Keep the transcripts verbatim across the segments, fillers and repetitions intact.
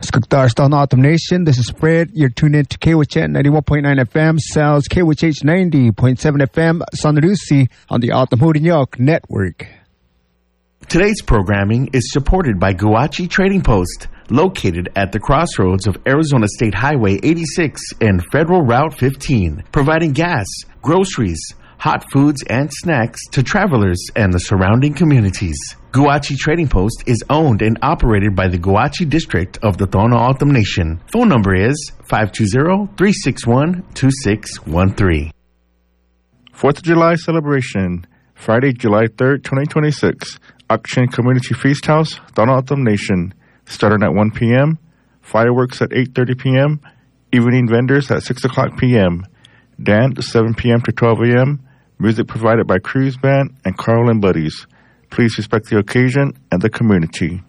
Skugdarstan Autumn Nation, this is Fred. You're tuned in to K W H N ninety-one point nine F M, Sal's K W H H ninety point seven F M, San Lucie on the Autumn Hudinyak Network. Today's programming is supported by Guachi Trading Post, located at the crossroads of Arizona State Highway eighty-six and Federal Route fifteen, providing gas, groceries, hot foods, and snacks to travelers and the surrounding communities. Guachi Trading Post is owned and operated by the Guachi District of the Tohono O'odham Nation. Phone number is five two zero, three six one, two six one three. fourth of July celebration, Friday, July third, twenty twenty-six. Akshan Community Feast House, Tohono O'odham Nation, starting at one p.m., fireworks at eight thirty p.m., evening vendors at six o'clock p.m., dance seven p.m. to twelve a.m., music provided by Cruise Band and Carl and Buddies. Please respect the occasion and the community.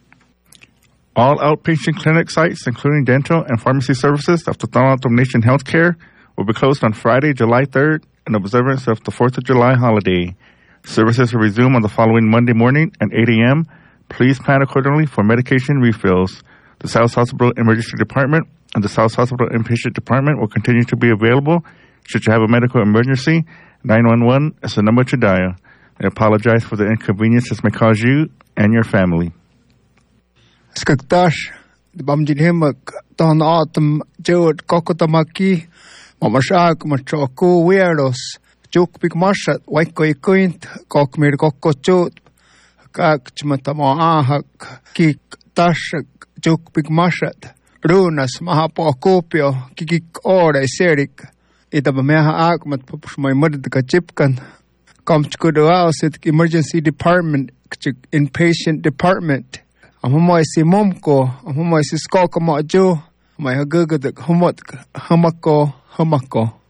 All outpatient clinic sites, including dental and pharmacy services of the Tohono O'odham Nation Healthcare, will be closed on Friday, July third, in observance of the fourth of July holiday. Services will resume on the following Monday morning at eight a.m. Please plan accordingly for medication refills. The South Hospital Emergency Department and the South Hospital Inpatient Department will continue to be available. Should you have a medical emergency, nine one one is the number to dial. I apologize for the inconvenience this may cause you and your family. Skugdash, the Bamjin Himak, Tohono O'odham, Jod, Kokotamaki, Mamashak, Machoko, Weirdos, Juk Big Marshat, Waiko Ikuint, Kokmir Kokochot, Kak Chmatamo Ahak, Kik Tashak, Juk Big Marshat, Runas, Mahapo Kopio, Kikik Ore, Serik, Idabameha Akmat, Pushmai Mudka Chipkan. Come to the emergency department, inpatient department. I'm a si momko, I'm a si skoko mo jo, my hagugad humot, humako, humako.